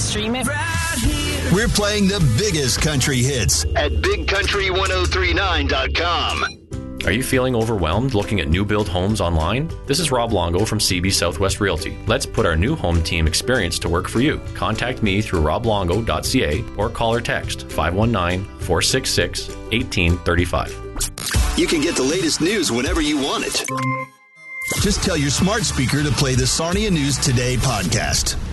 stream it. We're playing the biggest country hits at BigCountry1039.com. Are you feeling overwhelmed looking at new build homes online? This is Rob Longo from CB Southwest Realty. Let's put our new home team experience to work for you. Contact me through roblongo.ca or call or text 519-466-1835. You can get the latest news whenever you want it. Just tell your smart speaker to play the Sarnia News Today podcast.